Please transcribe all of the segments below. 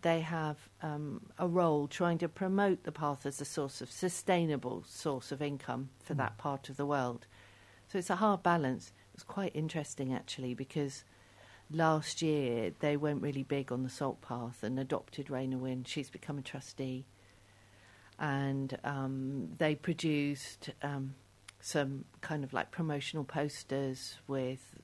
they have a role trying to promote the path as a sustainable source of income for that part of the world. So it's a hard balance. It was quite interesting, actually, because last year they went really big on the salt path and adopted Raina Wynn. She's become a trustee. And they produced some kind of like promotional posters with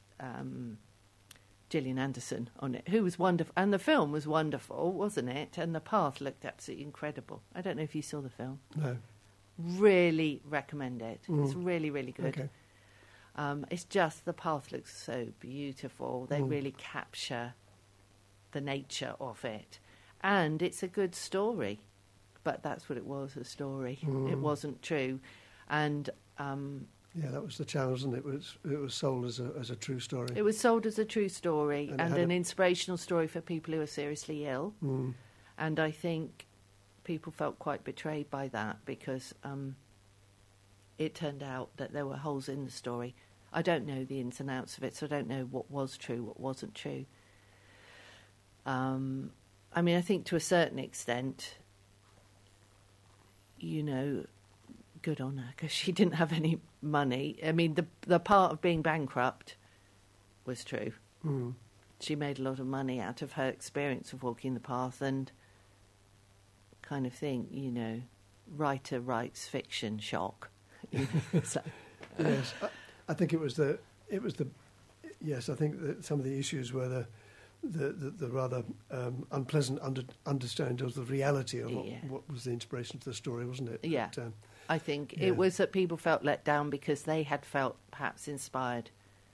Gillian Anderson on it, who was wonderful. And the film was wonderful, wasn't it? And the path looked absolutely incredible. I don't know if you saw the film. No. Really recommend it. It's really, really good. Okay. It's just the path looks so beautiful. They really capture the nature of it. And it's a good story. But that's what it was, a story. It wasn't true. And yeah, that was the challenge, wasn't it? It was sold as a true story. It was sold as a true story And and an inspirational story for people who are seriously ill. And I think people felt quite betrayed by that because it turned out that there were holes in the story. I don't know the ins and outs of it, so I don't know what was true, what wasn't true. I mean, I think to a certain extent, you know, good on her, because she didn't have any money. I mean, the part of being bankrupt was true. She made a lot of money out of her experience of walking the path and kind of thing, you know, writer writes fiction shock. So. Yes, I think it was the yes, I think that some of the issues were the rather unpleasant understanding of the reality of what was the inspiration to the story, wasn't it? Yeah, But, I think it was that people felt let down because they had felt perhaps inspired.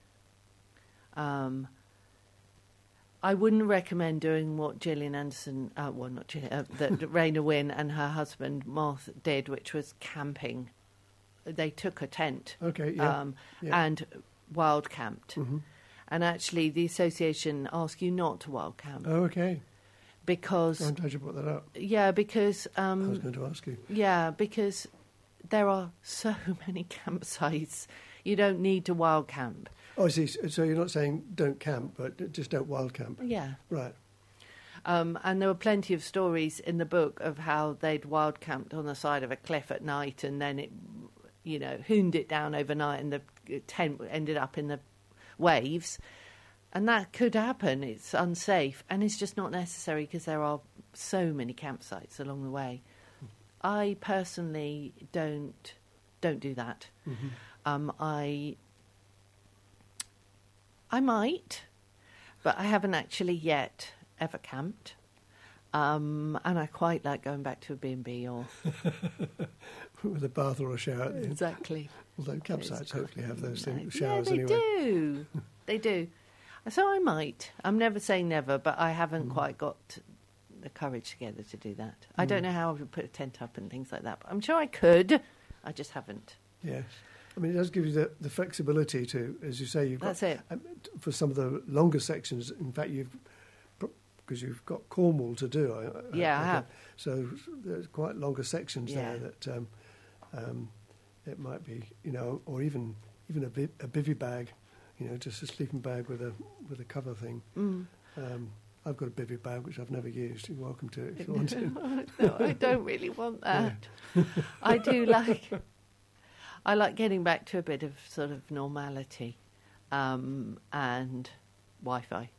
I wouldn't recommend doing what Gillian Anderson, that Raina Wynn and her husband Moth did, which was camping. They took a tent and wild camped. And actually, the association asked you not to wild camp. Oh, okay. Because I'm glad you brought that up. Yeah, because I was going to ask you. Yeah, because there are so many campsites. You don't need to wild camp. Oh, I see. So you're not saying don't camp, but just don't wild camp. Yeah. Right. And there were plenty of stories in the book of how they'd wild camped on the side of a cliff at night, and then it, you know, hooned it down overnight, and the tent ended up in the waves. And that could happen. It's unsafe, and it's just not necessary because there are so many campsites along the way. I personally don't do that. I might, but I haven't actually yet ever camped. And I quite like going back to a B&B or... with a bath or a shower. Exactly. Although campsites hopefully have those things, showers they anyway. They do. So I might. I'm never saying never, but I haven't quite got the courage together to do that. I don't know how I would put a tent up and things like that, but I'm sure I could. I just haven't. Yes. I mean, it does give you the flexibility to, as you say, you've got... That's it. For some of the longer sections, in fact, because you've got Cornwall to do. I have. So there's quite longer sections there that it might be, you know, or even a bivvy bag, you know, just a sleeping bag with a cover thing. I've got a bivvy bag which I've never used. You're welcome to it if you want to. No, I don't really want that. Yeah. I like getting back to a bit of sort of normality and Wi-Fi.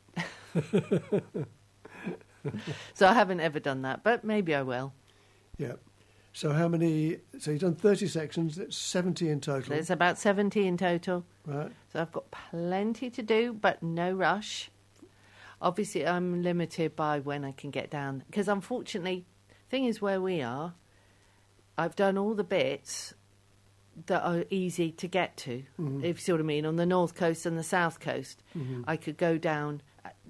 So I haven't ever done that, but maybe I will. Yeah. So how many... So you've done 30 sections, that's 70 in total. There's about 70 in total. Right. So I've got plenty to do, but no rush. Obviously, I'm limited by when I can get down. Because unfortunately, the thing is where we are, I've done all the bits that are easy to get to, if you see what I mean, on the north coast and the south coast. I could go down,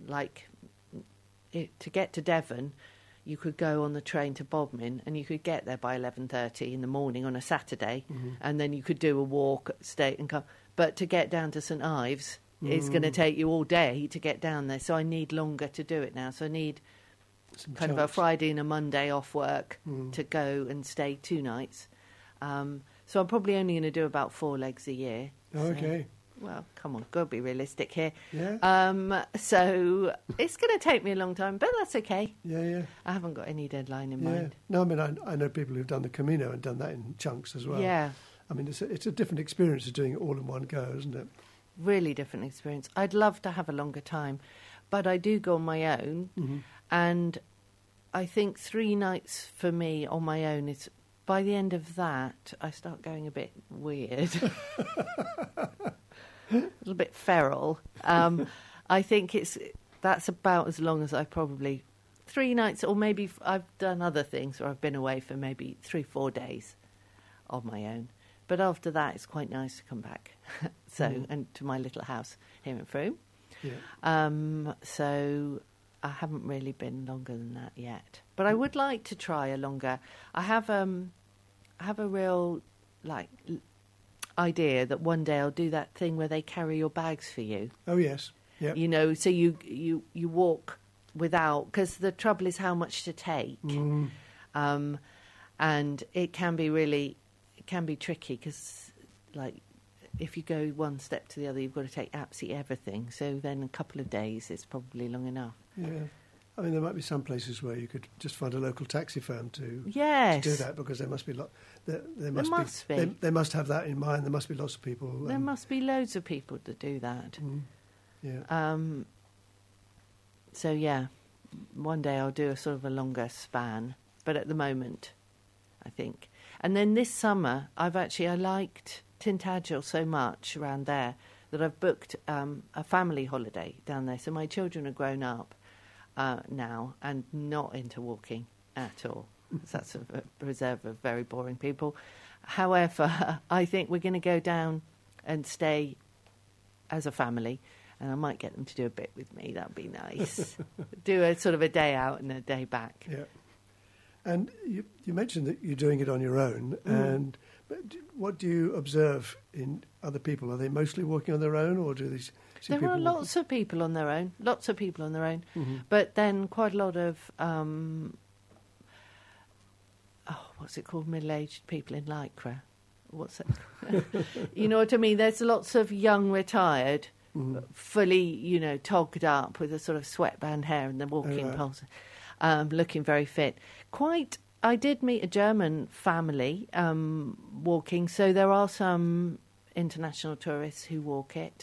to get to Devon, you could go on the train to Bodmin and you could get there by 11:30 in the morning on a Saturday, and then you could do a walk, stay and come. But to get down to St Ives, it's going to take you all day to get down there, so I need longer to do it now. So I need kind of a Friday and a Monday off work to go and stay 2 nights. So I'm probably only going to do about 4 legs a year. Oh, okay. Well, come on, got to be realistic here. Yeah. So it's going to take me a long time, but that's okay. Yeah. I haven't got any deadline in mind. No, I mean, I know people who've done the Camino and done that in chunks as well. Yeah. I mean, it's a different experience of doing it all in one go, isn't it? Really different experience. I'd love to have a longer time, but I do go on my own, and I think 3 nights for me on my own is. By the end of that, I start going a bit weird, a little bit feral. I think that's about as long as I probably 3 nights, or maybe I've done other things where I've been away for maybe 3-4 days on my own. But after that, it's quite nice to come back. And to my little house here in Frome. Yeah. So I haven't really been longer than that yet. But I would like to try a longer. I have a real idea that one day I'll do that thing where they carry your bags for you. Oh yes. Yeah. You know, so you walk without, because the trouble is how much to take. And it can be tricky because, like, if you go one step to the other, you've got to take absolutely everything. So then a couple of days is probably long enough. Yeah. I mean, there might be some places where you could just find a local taxi firm to do that, because there must be they must have that in mind. There must be lots of people. There must be loads of people that do that. Yeah. So yeah, one day I'll do a sort of a longer span, but at the moment, I think. And then this summer, I liked Tintagel so much around there that I've booked a family holiday down there. So my children are grown up now and not into walking at all. That's a reserve of very boring people. However, I think we're going to go down and stay as a family, and I might get them to do a bit with me. That'd be nice. Do a sort of a day out and a day back. Yeah. And you mentioned that you're doing it on your own, but what do you observe in other people? Are they mostly walking on their own, or do these? There are lots of people on their own, but then quite a lot of, what's it called, middle-aged people in Lycra. What's it? You know what I mean? There's lots of young retired, fully, togged up with a sort of sweatband hair and the walking pulse, looking very fit. I did meet a German family walking, so there are some international tourists who walk it.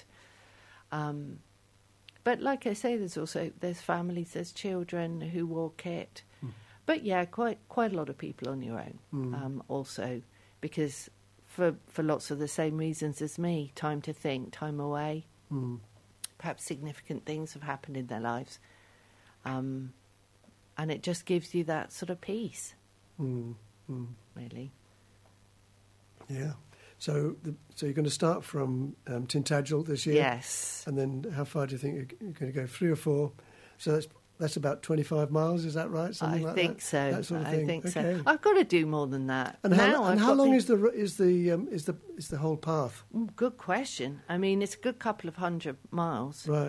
But like I say, there's families, there's children who walk it. But yeah, quite a lot of people on your own also, because for lots of the same reasons as me, time to think, time away. Perhaps significant things have happened in their lives. And it just gives you that sort of peace, really. Yeah. So you're going to start from Tintagel this year? Yes. And then how far do you think you're going to go? 3 or 4? So that's about 25 miles, is that right? Something like that? I think so. That sort of thing. I think okay. so. I've got to do more than that. And how long is the whole path? Good question. I mean, it's a good couple of 100 miles. Right.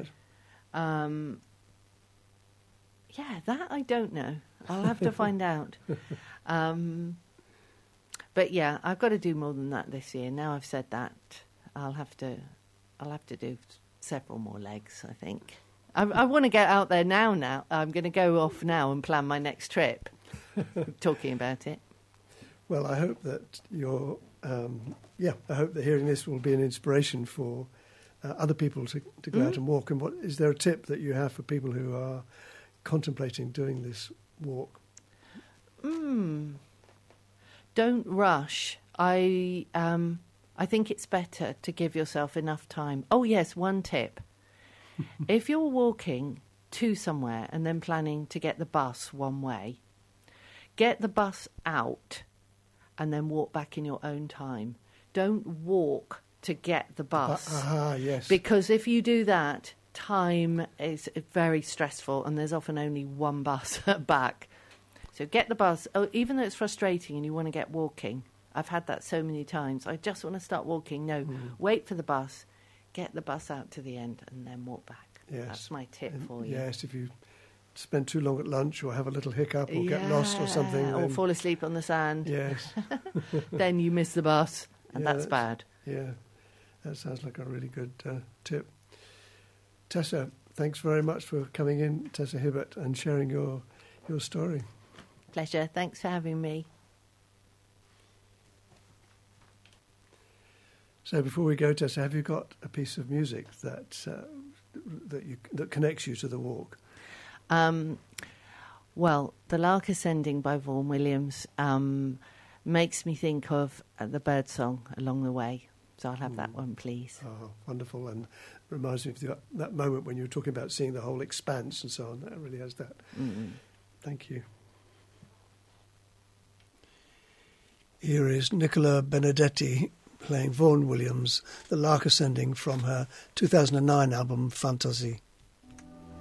Yeah, that I don't know. I'll have to find out. But yeah, I've got to do more than that this year. Now I've said that, I'll have to do several more legs, I think. I want to get out there now. I'm going to go off now and plan my next trip, talking about it. Well, I hope that I hope that hearing this will be an inspiration for other people to go out and walk. And is there a tip that you have for people who are contemplating doing this walk? Don't rush. I think it's better to give yourself enough time. Oh yes, one tip. If you're walking to somewhere and then planning to get the bus one way, get the bus out and then walk back in your own time. Don't walk to get the bus. Yes. Because if you do that, time is very stressful and there's often only one bus back. So get the bus, even though it's frustrating and you want to get walking. I've had that so many times. I just want to start walking. No, wait for the bus, get the bus out to the end and then walk back. Yes. That's my tip for you. Yes, if you spend too long at lunch or have a little hiccup or get lost or something. Or fall asleep on the sand. Yes. Then you miss the bus and that's bad. Yeah. That sounds like a really good tip. Tessa, thanks very much for coming in, Tessa Hibbert, and sharing your story. Pleasure. Thanks for having me. So before we go, Tessa, have you got a piece of music that connects you to the walk? Well, The Lark Ascending by Vaughan Williams makes me think of the bird song Along the Way. So I'll have that one, please. Oh, wonderful. And reminds me of that moment when you were talking about seeing the whole expanse and so on. That really has that. Mm-hmm. Thank you. Here is Nicola Benedetti playing Vaughan Williams, The Lark Ascending, from her 2009 album Fantasy.